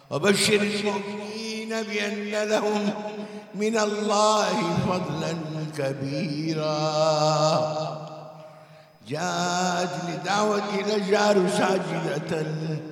وبشر المؤمنين بأن لهم من الله فضلا كبيرا. جاءت لدعوة الأشجار ساجدة